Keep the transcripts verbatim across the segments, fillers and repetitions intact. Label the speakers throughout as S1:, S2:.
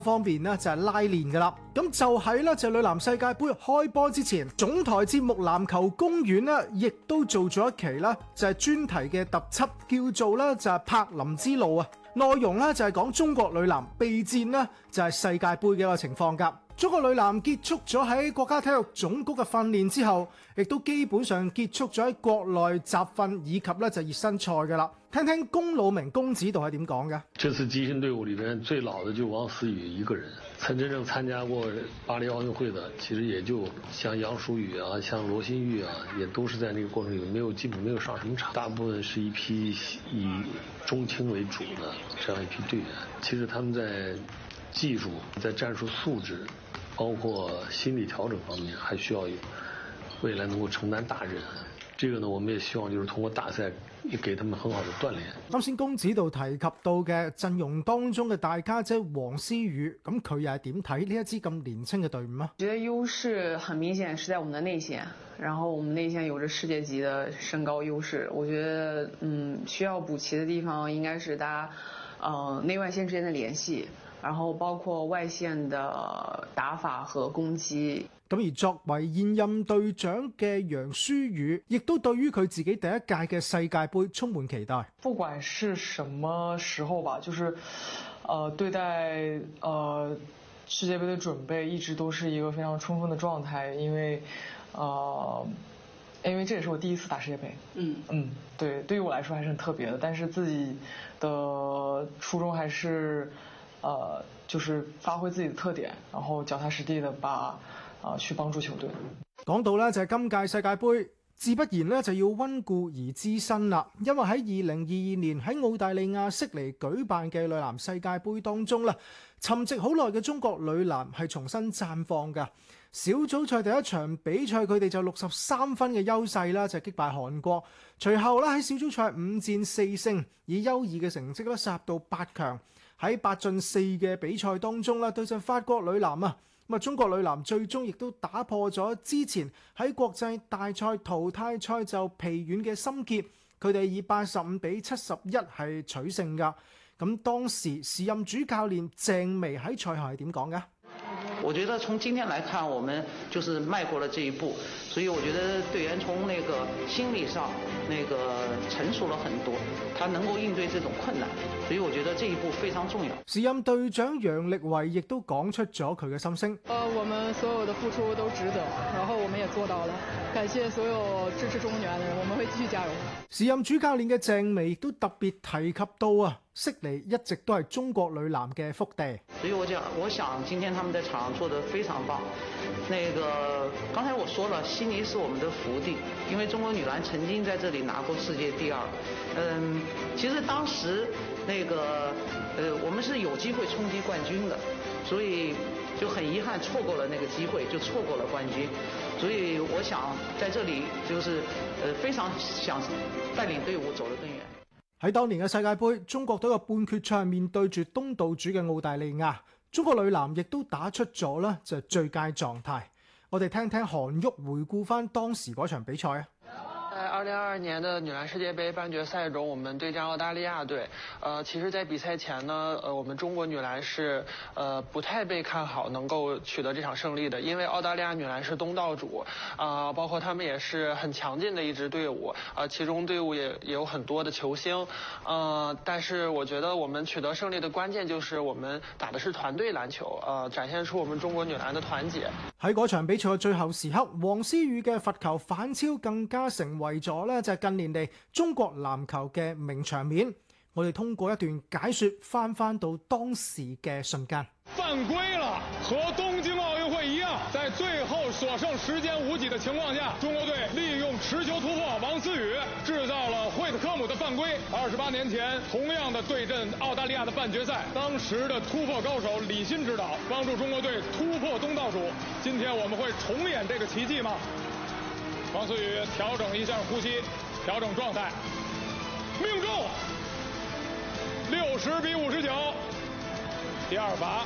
S1: 方面呢就係拉練噶啦，咁就喺呢就女籃世界盃開波之前，總台節目籃球公園呢亦都做咗一期啦，就係專題嘅特輯，叫做呢就係柏林之路啊。內容呢就係講中國女籃備戰呢就係世界盃嘅一個情況㗎。中國女籃結束咗喺國家體育總局嘅訓練之後，亦都基本上結束咗喺國內集訓以及咧就熱身賽嘅啦。聽聽龔魯鳴龔指導係點講嘅？
S2: 這次集訓隊伍裏面最老的就王思雨一個人，曾真正參加過巴黎奧運會的，其實也就像楊舒雨啊，像羅新玉啊，也都是在那個過程裏沒有基本沒有上什麼場，大部分是一批以中青為主的這樣一批隊員。其實他們在技術、在戰術素質，包括心理調整方面，還需要未來能夠承擔大任。這個呢，我們也希望就是通過大賽，也給他們很好的鍛鍊。
S1: 啱先龔指導提及到嘅陣容當中嘅大家姐王思雨，咁佢又係點睇呢一支咁年輕嘅隊伍啊？
S3: 我覺得優勢很明顯是在我們的內線，然後我們內線有着世界級的身高優勢。我覺得，嗯，需要補齊的地方應該是大家，呃，內外線之間的聯繫。然後包括外線的打法和攻擊。
S1: 咁而作為現任隊長嘅楊舒雨，亦都對於佢自己第一屆嘅世界盃充滿期待。
S4: 不管是什麼時候吧，就是，呃，對待呃世界盃的準備一直都是一個非常充分的狀態，因為，呃，因為這也是我第一次打世界盃。嗯嗯，對，對於我來說還是很特別的，但是自己的初衷還是。呃，就是發揮自己的特點，然後腳踏實地的把啊、呃、去幫助球隊。
S1: 講到咧就係今屆世界盃，自不然咧就要溫故而知新啦。因為喺二零二二年喺澳大利亞悉尼舉辦嘅女籃世界盃當中啦，沉寂好耐嘅中國女籃係重新綻放㗎。小組賽第一場比賽，佢哋就六十三分嘅優勢啦，就擊敗韓國。隨後咧喺小組賽五戰四勝，以優異嘅成績咧殺入到八強。喺八進四嘅比賽當中啦，對陣法國女籃啊，咁啊中國女籃最終亦都打破咗之前喺國際大賽淘汰賽就疲軟嘅心結，佢哋以八十五比七十一係取勝㗎。咁當時時任主教練鄭薇喺賽後係點講㗎？
S5: 我覺得從今天來看，我們就是邁過了這一步，所以我覺得隊員從那個心理上那個成熟了很多，他能夠應對這種困難，所以我覺得這一步非常重要。
S1: 時任隊長楊力維亦都講出咗佢嘅心聲。
S6: 呃，我們所有的付出都值得，然後我們也做到了，感謝所有支持中國女籃的人，我們會繼續加油。
S1: 時任主教練嘅鄭薇亦都特別提及到啊，悉尼一直都係中國女籃嘅福地。
S5: 所以我講，我想今天他們在場上做得非常棒。那個剛才我說了，悉尼是我們的福地，因為中國女籃曾經在這裡拿過世界第二。嗯，其實當時那個呃，我們是有機會衝擊冠軍的，所以就很遺憾錯過了那個機會，就錯過了冠軍。所以我想在這裡就是呃非常想帶領隊伍走得更遠。
S1: 喺當年嘅世界盃，中國隊嘅半決賽面對住東道主嘅澳大利亞，中國女籃亦都打出咗啦就係最佳狀態。我哋聽聽韓旭回顧翻當時嗰場比賽啊。
S7: 在二零二二年的女籃世界盃半決賽中，我們對戰澳大利亞隊。呃，其實，在比賽前呢，呃，我們中國女籃是呃不太被看好能夠取得這場勝利的，因為澳大利亞女籃是東道主，啊、呃，包括他們也是很強勁的一支隊伍，啊、呃，其中隊伍也也有很多的球星，呃，但是我覺得我們取得勝利的關鍵就是我們打的是團隊籃球，呃，展現出我們中國女籃的團結。
S1: 喺嗰場比賽嘅最後時刻，王思雨嘅罰球反超更加成為咗咧就係近年嚟中國籃球嘅名場面。我哋通過一段解說翻翻到當時嘅瞬間。
S8: 犯規了，和東京奧運會一樣，在最後所剩時間無幾的情況下，中國隊利用持球突破王思雨，製造了惠特科姆的犯規。二十八年前，同樣的對陣澳大利亞的半決賽，當時的突破高手李鑫指導，幫助中國隊突破東道主。今天我們會重演這個奇蹟嗎？王思雨調整一下呼吸，調整狀態，命中，六十比五十九。第二罰，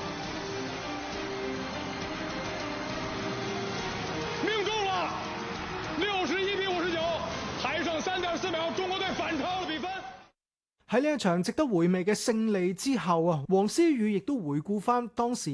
S8: 命中了，六十一比五十九，還剩三點四秒，中國隊反超了比分。
S1: 喺呢一場值得回味嘅勝利之後啊，黃思雨亦都回顧翻當時